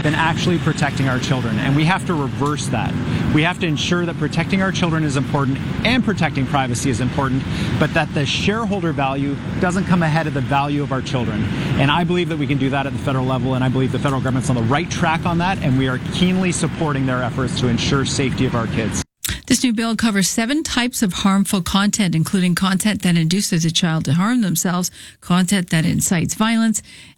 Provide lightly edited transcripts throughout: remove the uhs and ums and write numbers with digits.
than actually protecting our children. And we have to reverse that. We have to ensure that protecting our children is important and protecting privacy is important, but that the shareholder value doesn't come ahead of the value of our children. And I believe that we can do that at the federal level, and I believe the federal government's on the right track on that, and we are keenly supporting their efforts to ensure safety of our kids. This new bill covers 7 types of harmful content, including content that induces a child to harm themselves, content that incites violence,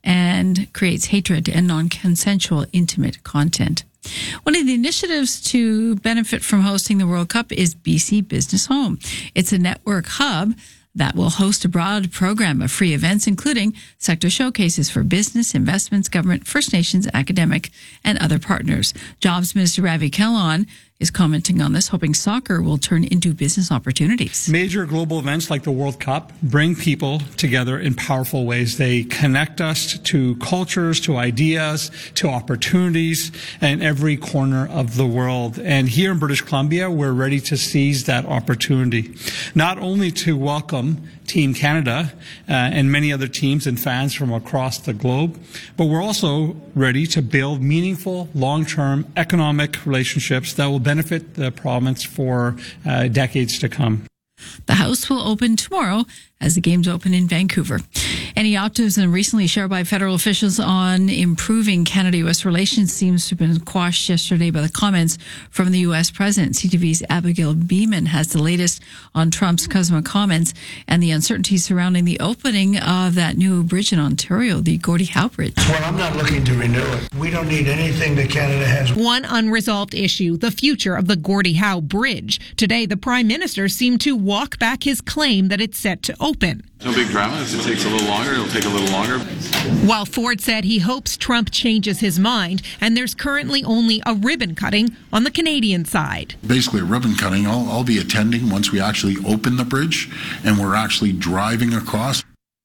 and creates hatred, and non-consensual intimate content. One of the initiatives to benefit from hosting the World Cup is BC Business Home. It's a network hub that will host a broad program of free events, including sector showcases for business, investments, government, First Nations, academic, and other partners. Jobs Minister Ravi Kahlon is commenting on this, hoping soccer will turn into business opportunities. Major global events like the World Cup bring people together in powerful ways. They connect us to cultures, to ideas, to opportunities in every corner of the world. And here in British Columbia, we're ready to seize that opportunity, not only to welcome Team Canada and many other teams and fans from across the globe, but we're also ready to build meaningful, long-term economic relationships that will benefit the province for decades to come. The House will open tomorrow as the games open in Vancouver. Any optimism recently shared by federal officials on improving Canada-U.S. relations seems to have been quashed yesterday by the comments from the U.S. president. CTV's Abigail Beeman has the latest on Trump's CUSMA comments and the uncertainty surrounding the opening of that new bridge in Ontario, the Gordie Howe Bridge. Well, I'm not looking to renew it. We don't need anything that Canada has. One unresolved issue, the future of the Gordie Howe Bridge. Today, the Prime Minister seemed to walk back his claim that it's set to open. No big drama. If it takes a little longer, it'll take a little longer. While Ford said he hopes Trump changes his mind, and there's currently only a ribbon cutting on the Canadian side. Basically a ribbon cutting. I'll be attending once we actually open the bridge and we're actually driving across.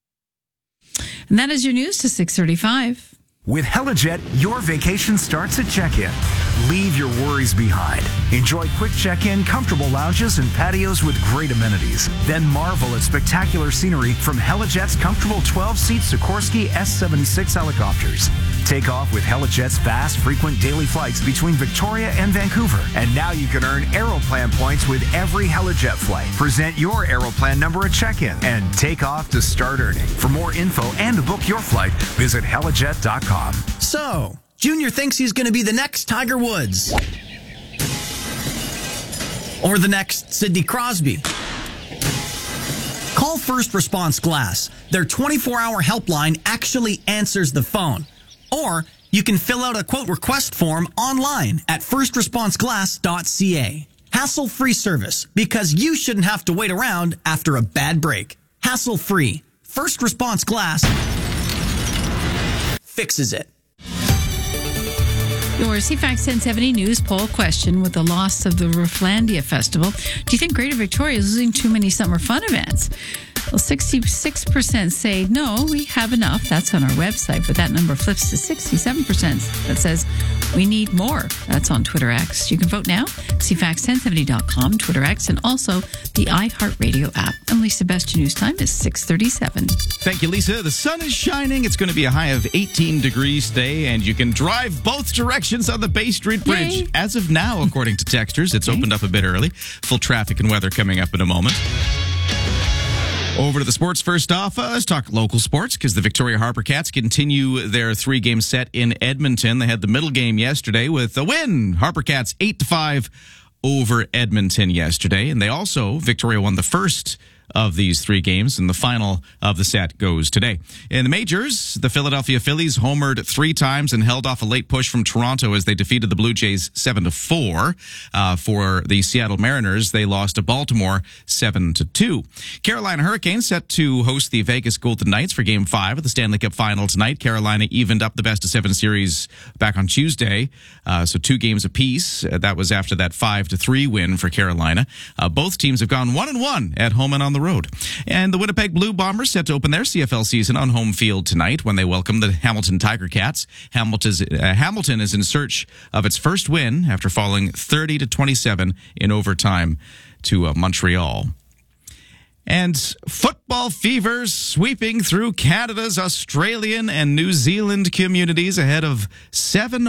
And that is your news to 6:35. With Helijet, your vacation starts at check-in. Leave your worries behind. Enjoy quick check-in, comfortable lounges, and patios with great amenities. Then marvel at spectacular scenery from Helijet's comfortable 12-seat Sikorsky S-76 helicopters. Take off with Helijet's fast, frequent daily flights between Victoria and Vancouver. And now you can earn Aeroplan points with every Helijet flight. Present your Aeroplan number at check-in and take off to start earning. For more info and to book your flight, visit helijet.com. So, Junior thinks he's going to be the next Tiger Woods. Or the next Sidney Crosby. Call First Response Glass. Their 24-hour helpline actually answers the phone. Or you can fill out a quote request form online at firstresponseglass.ca. Hassle-free service, because you shouldn't have to wait around after a bad break. Hassle-free. First Response Glass fixes it. Your CFAX 1070 news poll question: with the loss of the Rooflandia Festival, do you think Greater Victoria is losing too many summer fun events? Well, 66% say no, we have enough. That's on our website, but that number flips to 67% that says we need more. That's on Twitter X. You can vote now, CFAX1070.com, Twitter X, and also the iHeartRadio app. And Lisa, best news time is 6:37. Thank you, Lisa. The sun is shining. It's going to be a high of 18 degrees today, and you can drive both directions on the Bay Street Bridge. Yay. As of now, according to texters, it's opened up a bit early. Full traffic and weather coming up in a moment. Over to the sports first off. Let's talk local sports, because the Victoria Harper Cats continue their 3-game set in Edmonton. They had the middle game yesterday with a win. Harper Cats 8-5 over Edmonton yesterday. And they also, Victoria won the first of these 3 games, and the final of the set goes today. In the majors, the Philadelphia Phillies homered 3 times and held off a late push from Toronto as they defeated the Blue Jays 7-4. For the Seattle Mariners, they lost to Baltimore 7-2. Carolina Hurricanes set to host the Vegas Golden Knights for Game 5 of the Stanley Cup Final tonight. Carolina evened up the best-of-7 series back on Tuesday, so 2 games apiece. That was after that 5-3 win for Carolina. Both teams have gone 1-1 at home and on the road. And the Winnipeg Blue Bombers set to open their CFL season on home field tonight when they welcome the Hamilton Tiger Cats. Hamilton is in search of its first win after falling 30-27 in overtime to Montreal. And football fevers sweeping through Canada's Australian and New Zealand communities ahead of 7